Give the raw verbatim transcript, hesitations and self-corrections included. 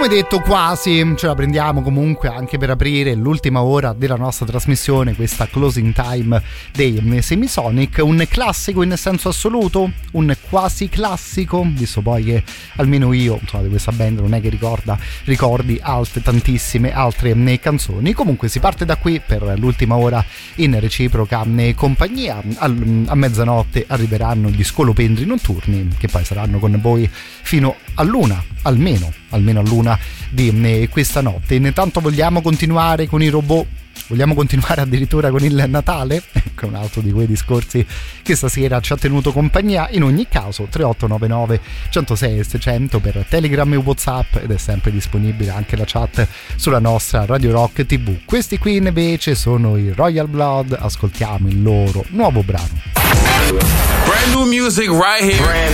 come detto, quasi ce la prendiamo comunque anche per aprire l'ultima ora della nostra trasmissione, questa closing time dei Semisonic. Un classico in senso assoluto, un quasi classico, visto poi che almeno io, insomma, di questa band non è che ricorda ricordi altre tantissime altre canzoni. Comunque si parte da qui per l'ultima ora in reciproca compagnia. Al, a mezzanotte arriveranno gli scolopendri notturni, che poi saranno con voi fino all'una, almeno almeno all'una di questa notte. Intanto vogliamo continuare con i robot, vogliamo continuare addirittura con il Natale, ecco un altro di quei discorsi che stasera ci ha tenuto compagnia. In ogni caso tre otto nove nove uno zero sei seicento per Telegram e WhatsApp, ed è sempre disponibile anche la chat sulla nostra Radio Rock tivù. Questi qui invece sono i Royal Blood, ascoltiamo il loro nuovo brano. Brand new music right here.